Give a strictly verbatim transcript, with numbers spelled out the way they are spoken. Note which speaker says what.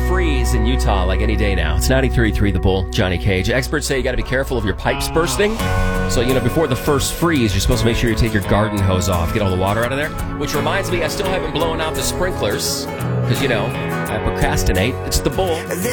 Speaker 1: freeze in Utah like any day now. It's ninety-three point three The Bull, Johnny Cage. Experts say you got to be careful of your pipes bursting. So, you know, before the first freeze, you're supposed to make sure you take your garden hose off, get all the water out of there. Which reminds me, I still haven't blown out the sprinklers because, you know, I procrastinate. It's The Bull.